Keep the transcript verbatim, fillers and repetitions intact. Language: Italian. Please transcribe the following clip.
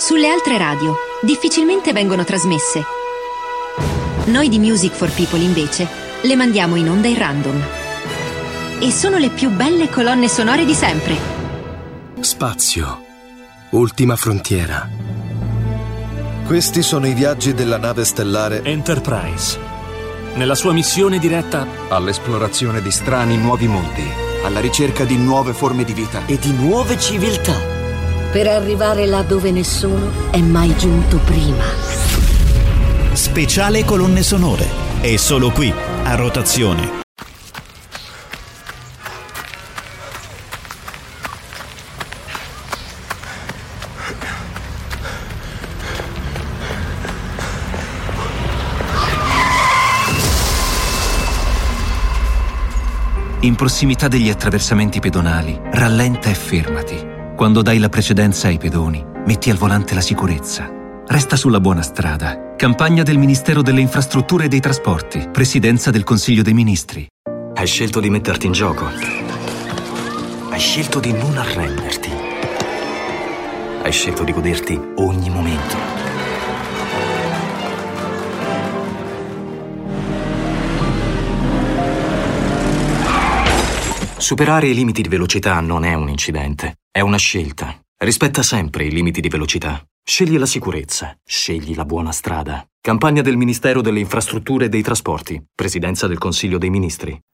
Sulle altre radio difficilmente vengono trasmesse. Noi di Music for People invece le mandiamo in onda in random. E sono le più belle colonne sonore di sempre. Spazio, ultima frontiera. Questi sono i viaggi della nave stellare Enterprise, nella sua missione diretta all'esplorazione di strani nuovi mondi, alla ricerca di nuove forme di vita e di nuove civiltà, per arrivare là dove nessuno è mai giunto prima. Speciale colonne sonore. È solo qui, a rotazione. In prossimità degli attraversamenti pedonali, rallenta e fermati. Quando dai la precedenza ai pedoni, metti al volante la sicurezza. Resta sulla buona strada. Campagna del Ministero delle Infrastrutture e dei Trasporti. Presidenza del Consiglio dei Ministri. Hai scelto di metterti in gioco. Hai scelto di non arrenderti. Hai scelto di goderti ogni momento. Superare i limiti di velocità non è un incidente, è una scelta. Rispetta sempre i limiti di velocità. Scegli la sicurezza, scegli la buona strada. Campagna del Ministero delle Infrastrutture e dei Trasporti. Presidenza del Consiglio dei Ministri.